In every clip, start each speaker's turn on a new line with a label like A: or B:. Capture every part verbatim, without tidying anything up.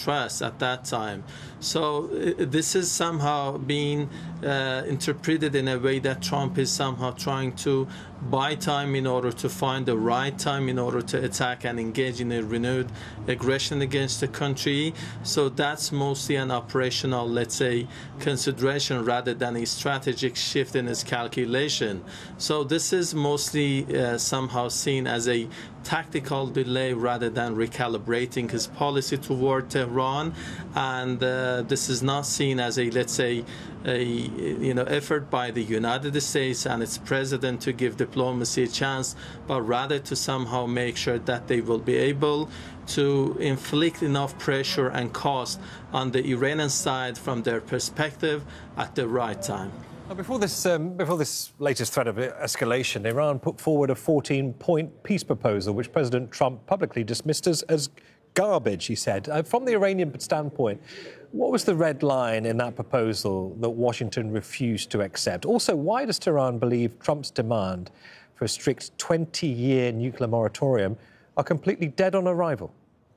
A: stress at that time. So uh, this is somehow being uh, interpreted in a way that Trump is somehow trying to buy time in order to find the right time in order to attack and engage in a renewed aggression against the country. So that's mostly an operational, let's say, consideration rather than a strategic shift in his calculation. So this is mostly uh, somehow seen as a tactical delay rather than recalibrating his policy toward Tehran, and uh, this is not seen as a, let's say, a you know effort by the United States and its president to give diplomacy a chance, but rather to somehow make sure that they will be able to inflict enough pressure and cost on the Iranian side from their perspective at the right time.
B: Now, before this, um, before this latest threat of escalation, Iran put forward a fourteen-point peace proposal, which President Trump publicly dismissed as, as garbage, he said. Uh, from the Iranian standpoint, what was the red line in that proposal that Washington refused to accept? Also, why does Tehran believe Trump's demand for a strict twenty-year nuclear moratorium are completely dead on arrival?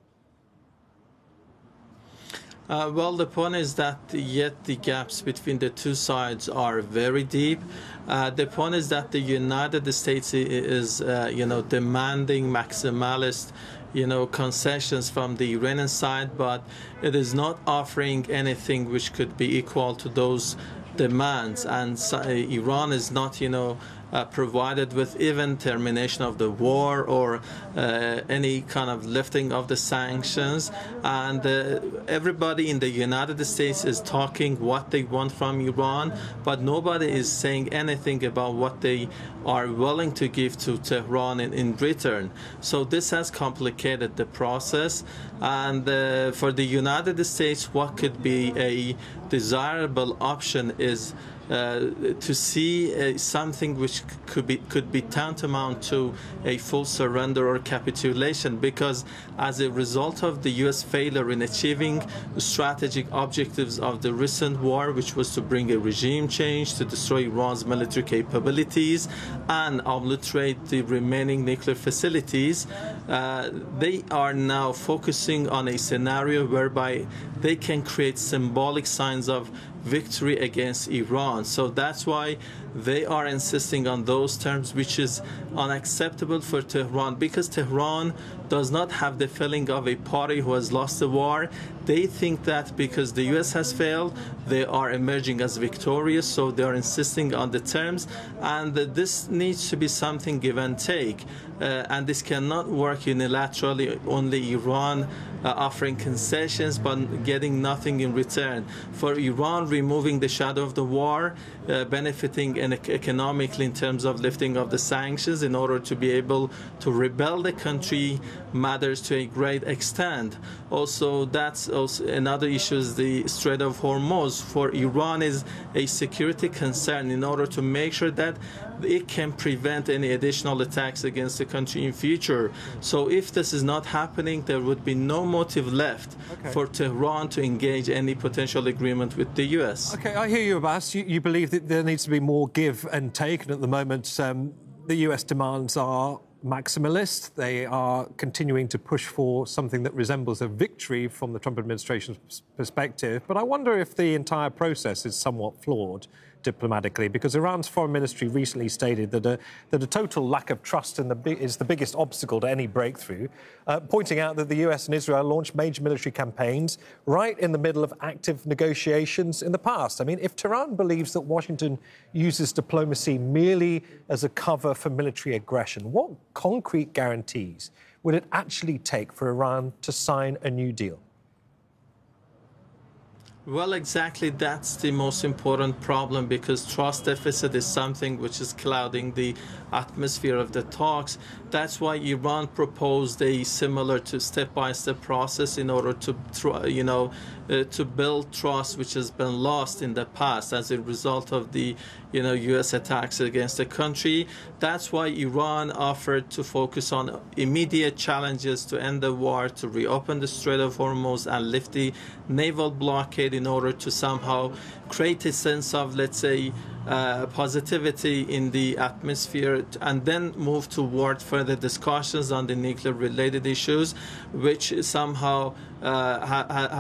A: Uh, well, the point is that yet the gaps between the two sides are very deep. Uh, the point is that the United States is, uh, you know, demanding maximalist, you know, concessions from the Iranian side, but it is not offering anything which could be equal to those demands. And so, uh, Iran is not, you know, Uh, provided with even termination of the war or uh, any kind of lifting of the sanctions. And uh, everybody in the United States is talking what they want from Iran, but nobody is saying anything about what they are willing to give to Tehran in, in return. So this has complicated the process. And uh, for the United States, what could be a desirable option is Uh, to see uh, something which could be could be tantamount to a full surrender or capitulation, because as a result of the U S failure in achieving the strategic objectives of the recent war, which was to bring a regime change, to destroy Iran's military capabilities and obliterate the remaining nuclear facilities, uh, they are now focusing on a scenario whereby they can create symbolic signs of victory against Iran. So that's why they are insisting on those terms, which is unacceptable for Tehran, because Tehran does not have the feeling of a party who has lost the war. They think that because the U S has failed, they are emerging as victorious, so they are insisting on the terms, and uh, this needs to be something give and take. Uh, and this cannot work unilaterally, only Iran uh, offering concessions but getting nothing in return. For Iran, removing the shadow of the war, uh, benefiting in economically in terms of lifting of the sanctions in order to be able to rebuild the country, matters to a great extent. Also, that's also another issue, is the Strait of Hormuz. For Iran is a security concern in order to make sure that it can prevent any additional attacks against the country in future. So if this is not happening, there would be no motive left okay. for Tehran to engage any potential agreement with the U S.
B: Okay, I hear you, Abbas. You, you believe that there needs to be more give and take, and at the moment um, the U S demands are maximalist. They are continuing to push for something that resembles a victory from the Trump administration's perspective. But I wonder if the entire process is somewhat flawed diplomatically, because Iran's foreign ministry recently stated that a, that a total lack of trust in the is the biggest obstacle to any breakthrough, uh, pointing out that the U S and Israel launched major military campaigns right in the middle of active negotiations in the past. I mean, if Tehran believes that Washington uses diplomacy merely as a cover for military aggression, what concrete guarantees would it actually take for Iran to sign a new deal?
A: Well, exactly, that's the most important problem, because trust deficit is something which is clouding the atmosphere of the talks. That's why Iran proposed a similar to step-by-step process in order to, you know, uh, to build trust which has been lost in the past as a result of the, you know, U S attacks against the country. That's why Iran offered to focus on immediate challenges to end the war, to reopen the Strait of Hormuz and lift the naval blockade in order to somehow create a sense of, let's say, uh, positivity in the atmosphere, and then move toward further discussions on the nuclear-related issues, which somehow uh, ha ha